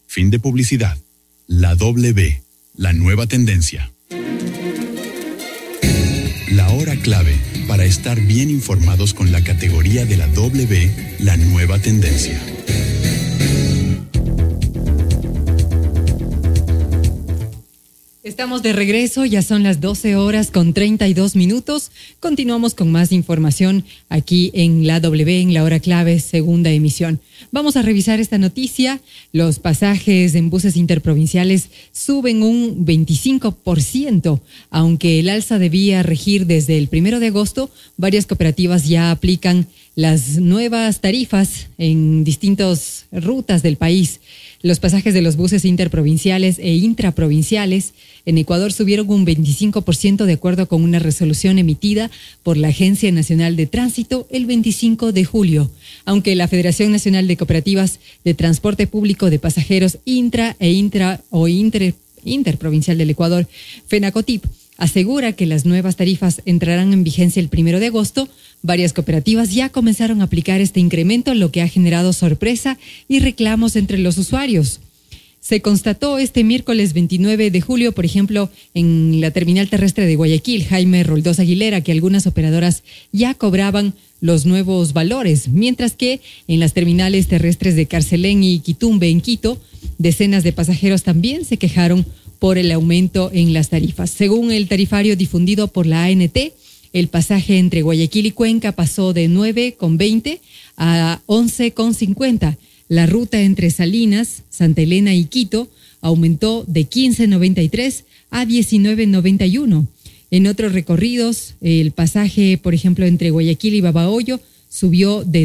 Fin de publicidad. La W, la nueva tendencia. La hora clave para estar bien informados con la categoría de la W, la nueva tendencia. Estamos de regreso, ya son las 12:32. Continuamos con más información aquí en la W, en la hora clave, segunda emisión. Vamos a revisar esta noticia. Los pasajes en buses interprovinciales suben un 25%, aunque el alza debía regir desde el 1 de agosto. Varias cooperativas ya aplican las nuevas tarifas en distintas rutas del país. Los pasajes de los buses interprovinciales e intraprovinciales en Ecuador subieron un 25% de acuerdo con una resolución emitida por la Agencia Nacional de Tránsito el 25 de julio. Aunque la Federación Nacional de Cooperativas de Transporte Público de Pasajeros interprovincial del Ecuador, FENACOTIP, asegura que las nuevas tarifas entrarán en vigencia el 1 de agosto, varias cooperativas ya comenzaron a aplicar este incremento, lo que ha generado sorpresa y reclamos entre los usuarios. Se constató este miércoles 29 de julio, por ejemplo, en la terminal terrestre de Guayaquil, Jaime Roldós Aguilera, que algunas operadoras ya cobraban los nuevos valores, mientras que en las terminales terrestres de Carcelén y Quitumbe, en Quito, decenas de pasajeros también se quejaron por el aumento en las tarifas. Según el tarifario difundido por la ANT, el pasaje entre Guayaquil y Cuenca pasó de 9,20 a 11,50. La ruta entre Salinas, Santa Elena y Quito aumentó de 15,93 a 19,91. En otros recorridos, el pasaje, por ejemplo, entre Guayaquil y Babahoyo, subió de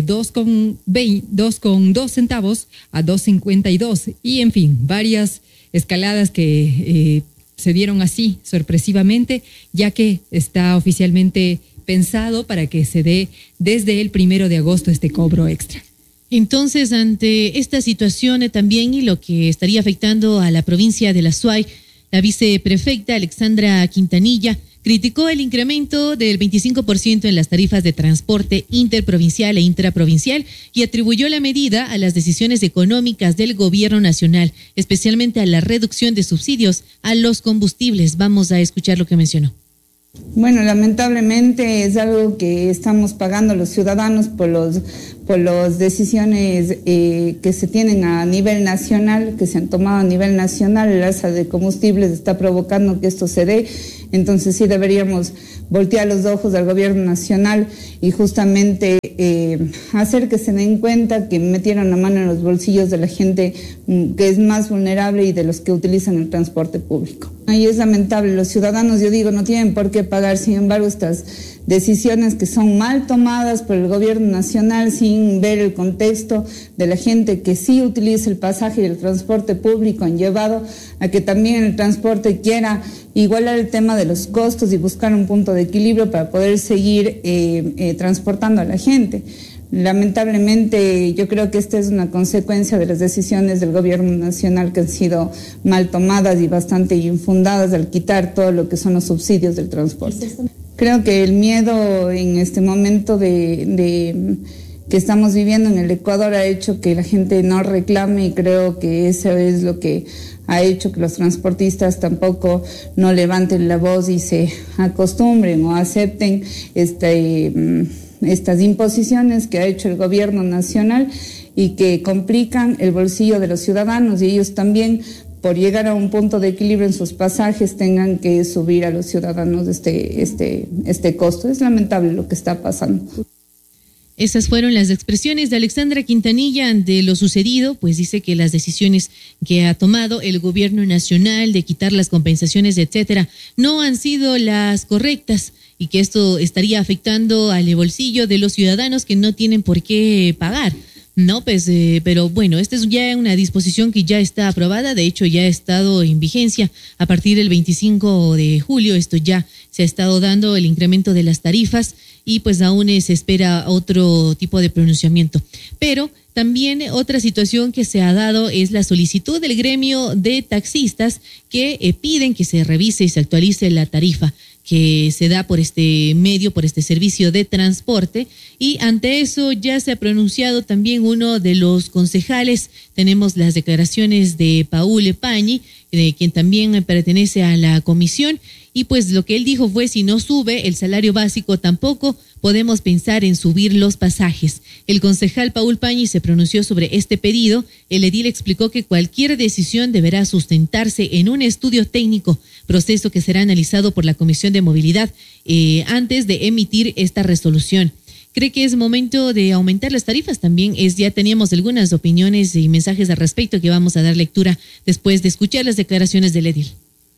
2,2 centavos a 2,52. Y, en fin, varias escaladas que se dieron así sorpresivamente, ya que está oficialmente pensado para que se dé desde el 1 de agosto este cobro extra. Entonces, ante esta situación también y lo que estaría afectando a la provincia de La Suay, la viceprefecta Alexandra Quintanilla criticó el incremento del 25% en las tarifas de transporte interprovincial e intraprovincial y atribuyó la medida a las decisiones económicas del gobierno nacional, especialmente a la reducción de subsidios a los combustibles. Vamos a escuchar lo que mencionó. Bueno, lamentablemente es algo que estamos pagando los ciudadanos por las decisiones que se tienen a nivel nacional, que se han tomado a nivel nacional. El alza de combustibles está provocando que esto se dé. Entonces sí deberíamos voltear los ojos al gobierno nacional y justamente hacer que se den cuenta que metieron la mano en los bolsillos de la gente que es más vulnerable y de los que utilizan el transporte público. Y es lamentable, los ciudadanos, yo digo, no tienen por qué pagar, sin embargo, estas decisiones que son mal tomadas por el gobierno nacional sin ver el contexto de la gente que sí utiliza el pasaje y el transporte público han llevado a que también el transporte quiera igualar el tema de los costos y buscar un punto de equilibrio para poder seguir transportando a la gente. Lamentablemente, yo creo que esta es una consecuencia de las decisiones del gobierno nacional que han sido mal tomadas y bastante infundadas al quitar todo lo que son los subsidios del transporte. Creo que el miedo en este momento que estamos viviendo en el Ecuador ha hecho que la gente no reclame y creo que eso es lo que ha hecho que los transportistas tampoco no levanten la voz y se acostumbren o acepten estas imposiciones que ha hecho el gobierno nacional y que complican el bolsillo de los ciudadanos y ellos también, por llegar a un punto de equilibrio en sus pasajes, tengan que subir a los ciudadanos este costo. Es lamentable lo que está pasando. Esas fueron las expresiones de Alexandra Quintanilla ante lo sucedido, pues dice que las decisiones que ha tomado el gobierno nacional de quitar las compensaciones, etcétera, no han sido las correctas y que esto estaría afectando al bolsillo de los ciudadanos que no tienen por qué pagar. No, pues, pero bueno, esta es ya una disposición que ya está aprobada, de hecho ya ha estado en vigencia a partir del 25 de julio, esto ya se ha estado dando el incremento de las tarifas y pues aún se espera otro tipo de pronunciamiento. Pero también otra situación que se ha dado es la solicitud del gremio de taxistas que piden que se revise y se actualice la tarifa. que se da por este medio, por este servicio de transporte. Y ante eso ya se ha pronunciado también uno de los concejales. Tenemos las declaraciones de Paul Pañi, de quien también pertenece a la comisión, y pues lo que él dijo fue: si no sube el salario básico, tampoco podemos pensar en subir los pasajes. El concejal Paul Pañi se pronunció sobre este pedido. El edil explicó que cualquier decisión deberá sustentarse en un estudio técnico, proceso que será analizado por la Comisión de Movilidad antes de emitir esta resolución. ¿Cree que es momento de aumentar las tarifas? También ya teníamos algunas opiniones y mensajes al respecto que vamos a dar lectura después de escuchar las declaraciones del edil.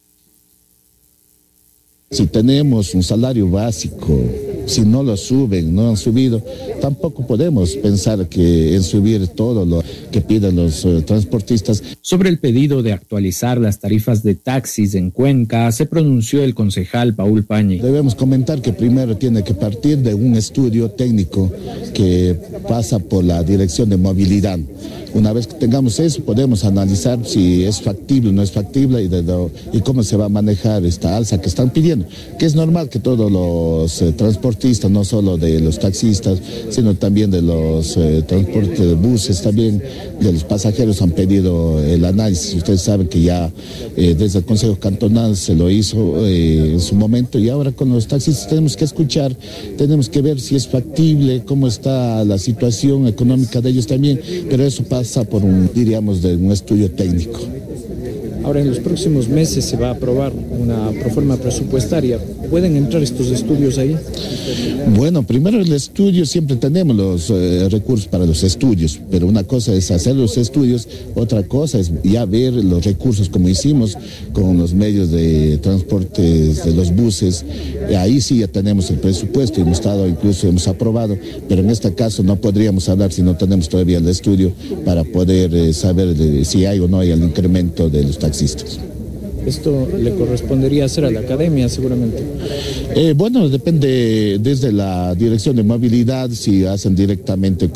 Si tenemos un salario básico, si no lo suben, no han subido, tampoco podemos pensar que en subir todo lo que piden los transportistas. Sobre el pedido de actualizar las tarifas de taxis en Cuenca, se pronunció el concejal Paul Pañi. Debemos comentar que primero tiene que partir de un estudio técnico que pasa por la Dirección de Movilidad. Una vez que tengamos eso, podemos analizar si es factible o no es factible y cómo se va a manejar esta alza que están pidiendo, que es normal que todos los transportistas, no solo de los taxistas, sino también de los transportes de buses, también de los pasajeros han pedido el análisis. Ustedes saben que ya desde el Consejo Cantonal se lo hizo en su momento, y ahora con los taxistas tenemos que escuchar, tenemos que ver si es factible, cómo está la situación económica de ellos también, pero eso pasa por un estudio técnico. Ahora, en los próximos meses se va a aprobar una proforma presupuestaria. ¿Pueden entrar estos estudios ahí? Bueno, primero el estudio, siempre tenemos los recursos para los estudios, pero una cosa es hacer los estudios, otra cosa es ya ver los recursos como hicimos con los medios de transporte de los buses. Ahí sí ya tenemos el presupuesto, hemos aprobado, pero en este caso no podríamos hablar si no tenemos todavía el estudio para poder saber si hay o no hay el incremento de los taxistas. Esto le correspondería hacer a la academia, seguramente. Bueno, depende desde la Dirección de Movilidad, si hacen directamente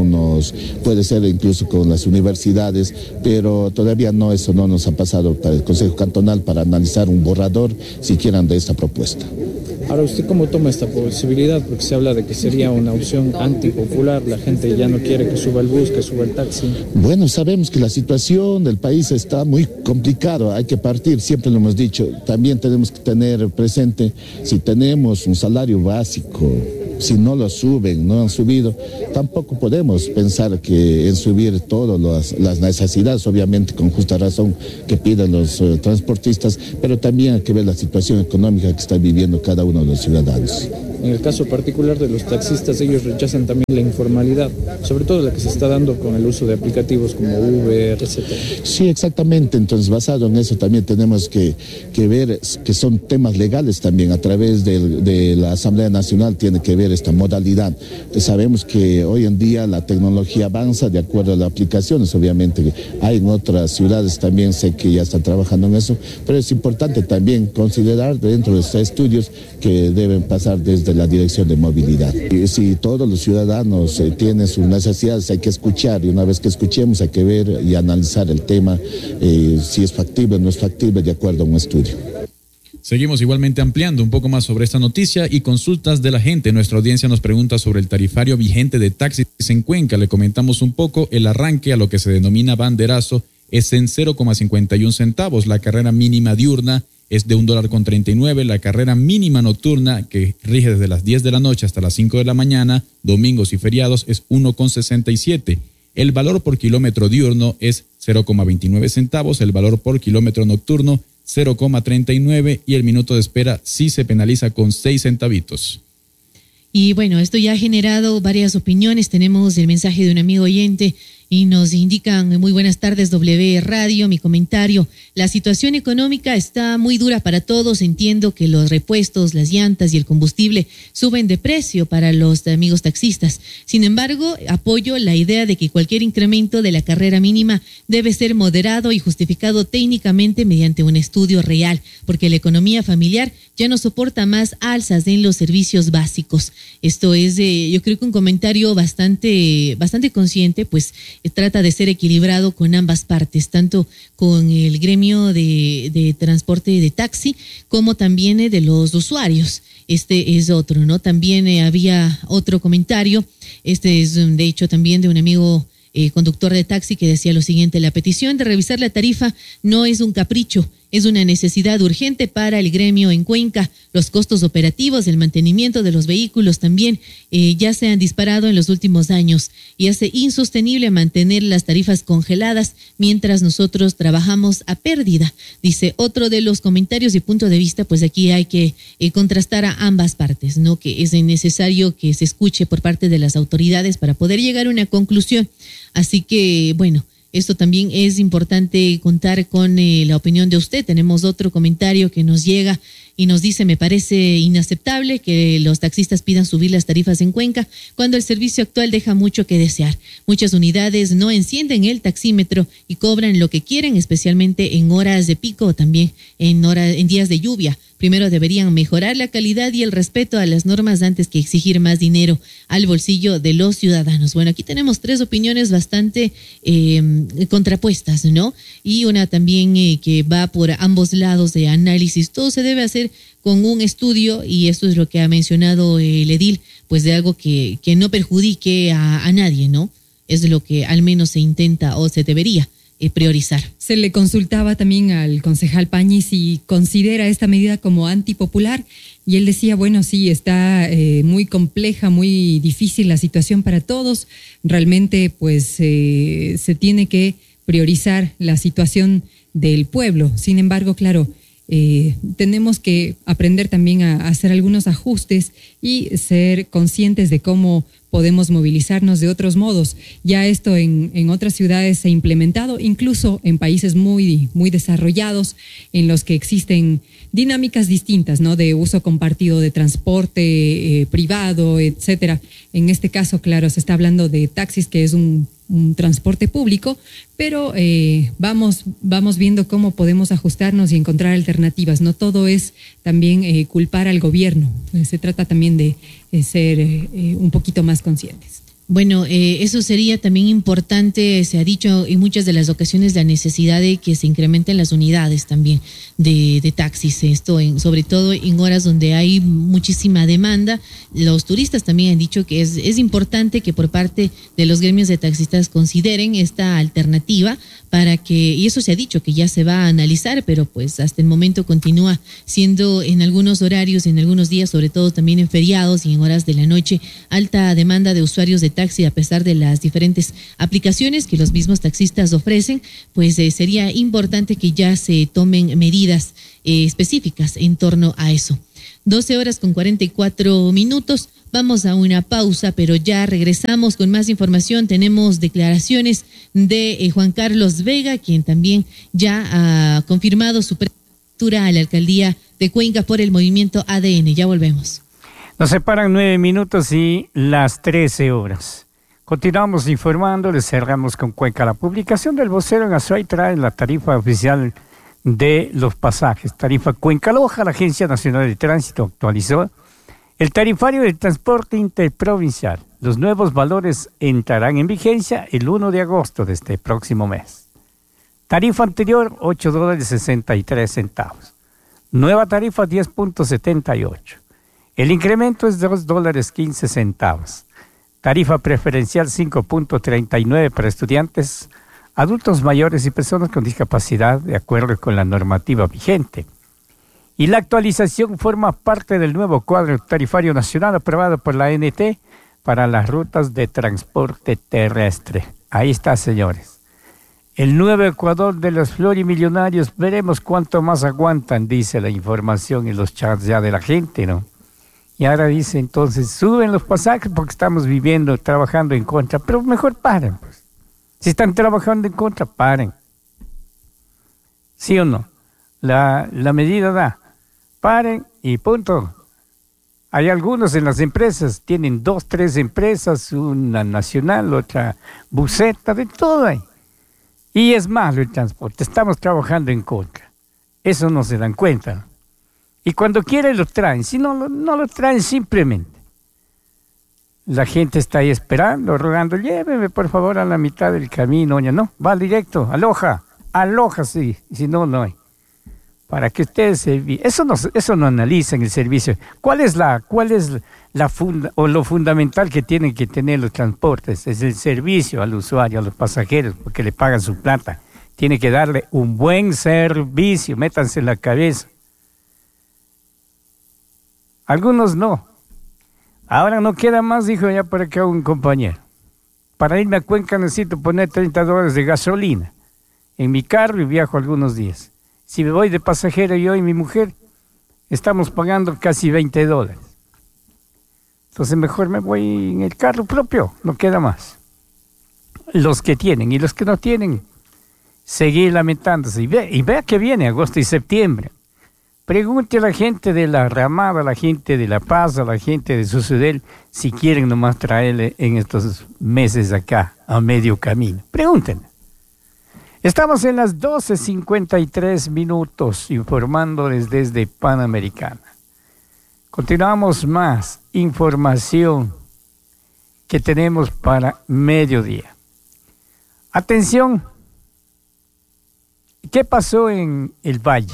puede ser incluso con las universidades, pero todavía no, eso no nos ha pasado para el Consejo Cantonal para analizar un borrador siquiera de esta propuesta. Ahora, ¿usted cómo toma esta posibilidad? Porque se habla de que sería una opción antipopular, la gente ya no quiere que suba el bus, que suba el taxi. Bueno, sabemos que la situación del país está muy complicada, hay que partir, siempre lo hemos dicho, también tenemos que tener presente, si tenemos un salario básico, si no lo suben, no han subido, tampoco podemos pensar que en subir todas las necesidades, obviamente con justa razón que piden los transportistas, pero también hay que ver la situación económica que está viviendo cada uno de los ciudadanos. En el caso particular de los taxistas, ellos rechazan también la informalidad, sobre todo la que se está dando con el uso de aplicativos como Uber, etc. Sí, exactamente. Entonces, basado en eso, también tenemos que ver que son temas legales también. A través de la Asamblea Nacional tiene que ver esta modalidad. Entonces, sabemos que hoy en día la tecnología avanza de acuerdo a las aplicaciones. Obviamente, hay en otras ciudades también, sé que ya están trabajando en eso, pero es importante también considerar dentro de estos estudios que deben pasar desde la Dirección de Movilidad. Y si todos los ciudadanos tienen sus necesidades, hay que escuchar, y una vez que escuchemos hay que ver y analizar el tema, si es factible o no es factible de acuerdo a un estudio. Seguimos igualmente ampliando un poco más sobre esta noticia y consultas de la gente. Nuestra audiencia nos pregunta sobre el tarifario vigente de taxis en Cuenca. Le comentamos un poco. El arranque a lo que se denomina banderazo es en 0,51 centavos. La carrera mínima diurna es de $1.39. La carrera mínima nocturna, que rige desde las 10 de la noche hasta las 5 de la mañana, domingos y feriados, es 1,67. El valor por kilómetro diurno es 0,29 centavos. El valor por kilómetro nocturno, 0,39. Y el minuto de espera sí se penaliza con 6 centavitos. Y bueno, esto ya ha generado varias opiniones. Tenemos el mensaje de un amigo oyente y nos indican: muy buenas tardes, W Radio. Mi comentario: la situación económica está muy dura para todos. Entiendo que los repuestos, las llantas y el combustible suben de precio para los amigos taxistas. Sin embargo, apoyo la idea de que cualquier incremento de la carrera mínima debe ser moderado y justificado técnicamente mediante un estudio real, porque la economía familiar ya no soporta más alzas en los servicios básicos. Esto es, yo creo que un comentario bastante consciente, pues trata de ser equilibrado con ambas partes, tanto con el gremio de transporte de taxi como también de los usuarios. Este es otro, ¿no? También había otro comentario, este es de hecho también de un amigo conductor de taxi, que decía lo siguiente: la petición de revisar la tarifa no es un capricho, es una necesidad urgente para el gremio en Cuenca. Los costos operativos, el mantenimiento de los vehículos también ya se han disparado en los últimos años y hace insostenible mantener las tarifas congeladas mientras nosotros trabajamos a pérdida. Dice otro de los comentarios y punto de vista, pues aquí hay que contrastar a ambas partes, ¿no? Que es necesario que se escuche por parte de las autoridades para poder llegar a una conclusión. Así que, bueno, esto también es importante contar con la opinión de usted. Tenemos otro comentario que nos llega y nos dice: me parece inaceptable que los taxistas pidan subir las tarifas en Cuenca cuando el servicio actual deja mucho que desear. Muchas unidades no encienden el taxímetro y cobran lo que quieren, especialmente en horas de pico o también en días de lluvia. Primero deberían mejorar la calidad y el respeto a las normas antes que exigir más dinero al bolsillo de los ciudadanos. Bueno, aquí tenemos tres opiniones bastante contrapuestas, ¿no? Y una también que va por ambos lados de análisis. Todo se debe hacer con un estudio, y esto es lo que ha mencionado el edil, pues de algo que no perjudique a nadie, ¿no? Es lo que al menos se intenta o se debería priorizar. Se le consultaba también al concejal Pañi si considera esta medida como antipopular, y él decía, bueno, sí, está muy compleja, muy difícil la situación para todos. Realmente, pues, se tiene que priorizar la situación del pueblo. Sin embargo, claro, tenemos que aprender también a hacer algunos ajustes y ser conscientes de cómo podemos movilizarnos de otros modos. Ya esto en otras ciudades se ha implementado, incluso en países muy, muy desarrollados, en los que existen dinámicas distintas, ¿no? De uso compartido de transporte privado, etcétera. En este caso, claro, se está hablando de taxis, que es un transporte público, pero vamos viendo cómo podemos ajustarnos y encontrar alternativas. No todo es también culpar al gobierno. Se trata también de ser un poquito más conscientes. Bueno, eso sería también importante. Se ha dicho en muchas de las ocasiones la necesidad de que se incrementen las unidades también de taxis, esto sobre todo en horas donde hay muchísima demanda. Los turistas también han dicho que es importante que por parte de los gremios de taxistas consideren esta alternativa para que, y eso se ha dicho que ya se va a analizar, pero pues hasta el momento continúa siendo en algunos horarios, en algunos días, sobre todo también en feriados y en horas de la noche, alta demanda de usuarios de taxi, a pesar de las diferentes aplicaciones que los mismos taxistas ofrecen. Pues sería importante que ya se tomen medidas específicas en torno a eso. 12:44. Vamos a una pausa, pero ya regresamos con más información. Tenemos declaraciones de Juan Carlos Vega, quien también ya ha confirmado su precandidatura a la alcaldía de Cuenca por el movimiento ADN. Ya volvemos. Nos separan 9 minutos y las 13 horas. Continuamos informando, les cerramos con Cuenca. La publicación del vocero en Azuay trae la tarifa oficial de los pasajes. Tarifa Cuenca Loja. La Agencia Nacional de Tránsito actualizó el tarifario del transporte interprovincial. Los nuevos valores entrarán en vigencia el 1 de agosto de este próximo mes. Tarifa anterior, $8.63. Nueva tarifa, 10.78. El incremento es $2.15. Tarifa preferencial 5.39 para estudiantes, adultos mayores y personas con discapacidad, de acuerdo con la normativa vigente. Y la actualización forma parte del nuevo cuadro tarifario nacional aprobado por la ANT para las rutas de transporte terrestre. Ahí está, señores. El nuevo Ecuador de los florimillonarios, veremos cuánto más aguantan, dice la información en los chats ya de la gente, ¿no? Y ahora dice, entonces, suben los pasajes porque estamos trabajando en contra, pero mejor paren, pues. Si están trabajando en contra, paren. ¿Sí o no? La medida da. Paren y punto. Hay algunos en las empresas, tienen 2, 3 empresas, una nacional, otra buseta, de todo hay. Y es malo el transporte, estamos trabajando en contra. Eso no se dan cuenta. Y cuando quieren lo traen, si no lo traen simplemente. La gente está ahí esperando, rogando, lléveme por favor a la mitad del camino. Oye, no, va directo, aloja, sí, si no, no hay. Para que ustedes eso no analizan el servicio. ¿Cuál es lo fundamental que tienen que tener los transportes? Es el servicio al usuario, a los pasajeros, porque le pagan su plata. Tiene que darle un buen servicio, métanse en la cabeza. Algunos no. Ahora no queda más, dijo ya por acá un compañero. Para irme a Cuenca necesito poner $30 de gasolina en mi carro y viajo algunos días. Si me voy de pasajero yo y mi mujer, estamos pagando casi $20. Entonces mejor me voy en el carro propio, no queda más. Los que tienen y los que no tienen, seguir lamentándose. Y vea que viene agosto y septiembre. Pregunte a la gente de La Ramada, a la gente de La Paz, a la gente de Susudel, si quieren nomás traerle en estos meses acá, a medio camino. Pregúntenle. Estamos en las 12:53, informándoles desde Panamericana. Continuamos más información que tenemos para mediodía. Atención, ¿qué pasó en el Valle?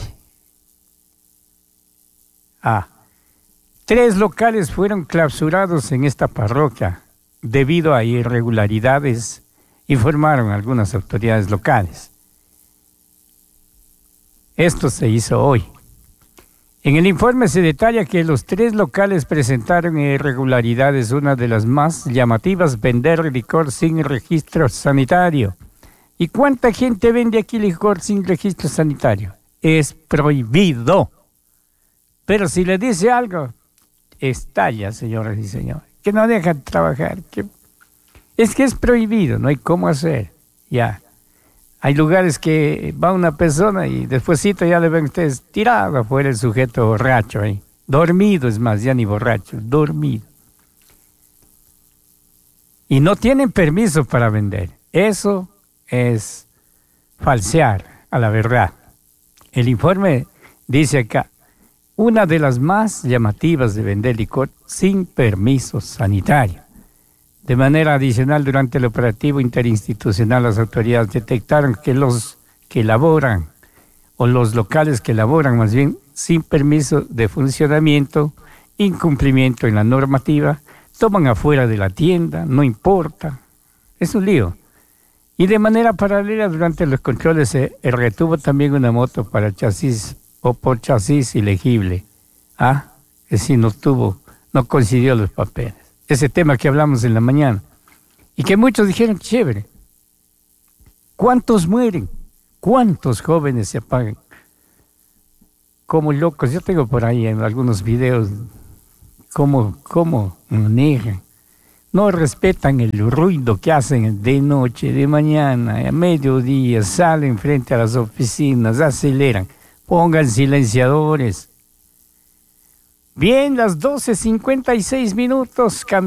3 locales fueron clausurados en esta parroquia debido a irregularidades, informaron algunas autoridades locales. Esto se hizo hoy. En el informe se detalla que los 3 locales presentaron irregularidades. Una de las más llamativas, vender licor sin registro sanitario. ¿Y cuánta gente vende aquí licor sin registro sanitario? Es prohibido. Pero si le dice algo, estalla, señoras y señores, que no dejan trabajar. Es que es prohibido, no hay cómo hacer. Ya. Hay lugares que va una persona y despuésito ya le ven ustedes tirado afuera el sujeto borracho ahí. Dormido, es más, ya ni borracho, dormido. Y no tienen permiso para vender. Eso es falsear a la verdad. El informe dice acá, una de las más llamativas de vender licor sin permiso sanitario. De manera adicional, durante el operativo interinstitucional, las autoridades detectaron que los que elaboran, o los locales que elaboran más bien, sin permiso de funcionamiento, incumplimiento en la normativa, toman afuera de la tienda, no importa. Es un lío. Y de manera paralela, durante los controles se retuvo también una moto para chasis o por chasis ilegible. Es decir, no coincidió los papeles. Ese tema que hablamos en la mañana. Y que muchos dijeron, chévere. ¿Cuántos mueren? ¿Cuántos jóvenes se apagan? Como locos. Yo tengo por ahí en algunos videos cómo manejan. No respetan el ruido que hacen de noche, de mañana, a mediodía, salen frente a las oficinas, aceleran. Pongan silenciadores. Bien, las 12:56.